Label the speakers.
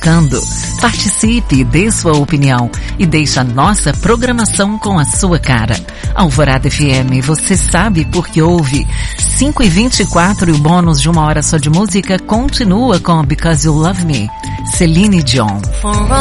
Speaker 1: tocando. Participe, dê sua opinião e deixe a nossa programação com a sua cara. Alvorada FM, você sabe porque ouve. 5h24 e o bônus de 1 hora só de música continua com Because You Love Me, Celine Dion.